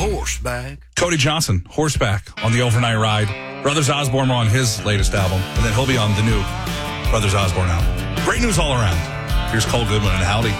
horseback. Cody Johnson, Horseback, on the Overnight Ride. Brothers Osborne were on his latest album, and then he'll be on the new Brothers Osborne album. Great news all around. Here's Cole Goodwin and Howdy.